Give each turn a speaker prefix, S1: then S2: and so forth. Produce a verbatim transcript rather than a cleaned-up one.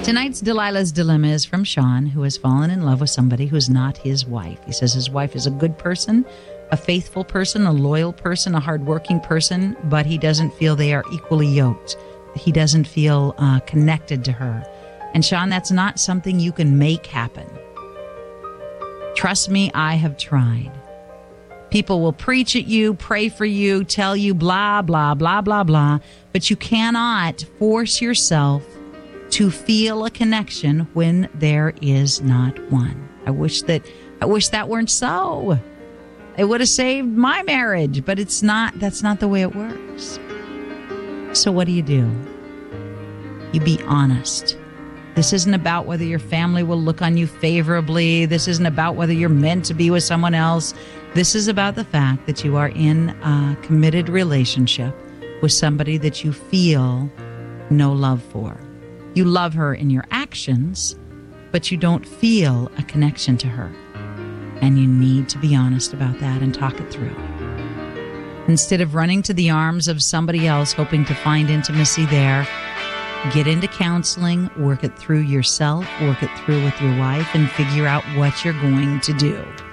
S1: Tonight's Delilah's Dilemma is from Sean, who has fallen in love with somebody who's not his wife. He says his wife is a good person, a faithful person, a loyal person, a hardworking person, but he doesn't feel they are equally yoked. He doesn't feel uh, connected to her. And Sean, that's not something you can make happen. Trust me, I have tried. People will preach at you, pray for you, tell you blah, blah, blah, blah, blah, but you cannot force yourself to feel a connection when there is not one. I wish that I wish that weren't so. It would have saved my marriage, but it's not. That's not the way it works. So what do you do? You be honest. This isn't about whether your family will look on you favorably. This isn't about whether you're meant to be with someone else. This is about the fact that you are in a committed relationship with somebody that you feel no love for. You love her in your actions, but you don't feel a connection to her. And you need to be honest about that and talk it through. Instead of running to the arms of somebody else hoping to find intimacy there, get into counseling, work it through yourself, work it through with your wife, and figure out what you're going to do.